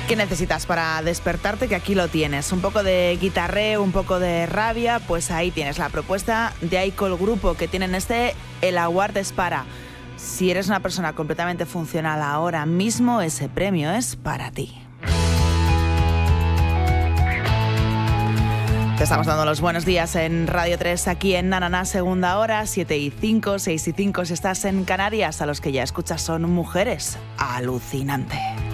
¿Qué necesitas para despertarte? Que aquí lo tienes. Un poco de guitarreo, un poco de rabia, pues ahí tienes la propuesta de Aicol Grupo, que tienen El Award es para. Si eres una persona completamente funcional ahora mismo, ese premio es para ti. Te estamos dando los buenos días en Radio 3, aquí en Nananá, segunda hora, 7:05, 6:05 si estás en Canarias. A los que ya escuchas son mujeres. Alucinante.